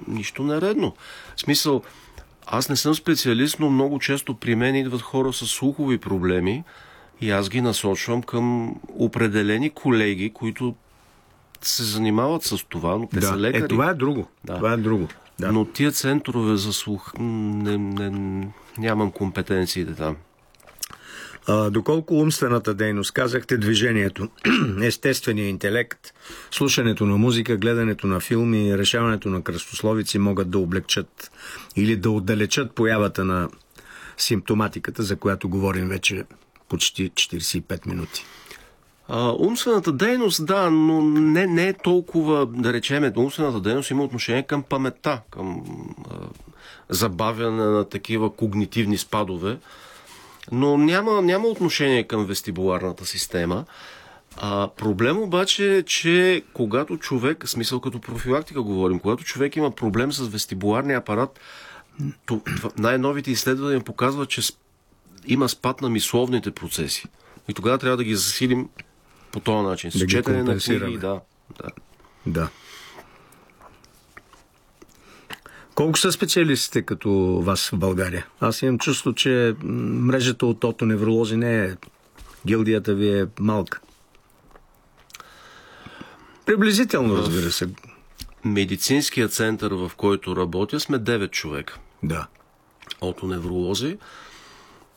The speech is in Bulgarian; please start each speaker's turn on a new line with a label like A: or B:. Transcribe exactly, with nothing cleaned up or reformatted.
A: нищо нередно. В смисъл, аз не съм специалист, но много често при мен идват хора с слухови проблеми и аз ги насочвам към определени колеги, които се занимават с това, но те
B: да.
A: са лекари.
B: Е, това е друго.
A: Да.
B: Това е друго. Да.
A: Но тия центрове за слух, не, не, нямам компетенциите там.
B: А, доколко умствената дейност, казахте движението, естествения интелект, слушането на музика, гледането на филми, решаването на кръстословици могат да облегчат или да отдалечат появата на симптоматиката, за която говорим вече почти четирийсет и пет минути.
A: А, умствената дейност, да, но не, не е толкова, да речем, умствената дейност има отношение към паметта, към а, забавяне на такива когнитивни спадове, но няма, няма отношение към вестибуларната система. А, проблем обаче е, че когато човек, в смисъл като профилактика говорим, когато човек има проблем с вестибуларния апарат, то, най-новите изследвания показват, че има спад на мисловните процеси. И тогава трябва да ги засилим по този начин. С
B: да
A: четене на книги, да. Да.
B: да. Колко са специалистите като вас в България? Аз имам чувство, че мрежата от отоневролози не е... Гилдията ви е малка. Приблизително, разбира се.
A: Медицинския център, в който работя, сме девет човека.
B: Да.
A: Отоневролози.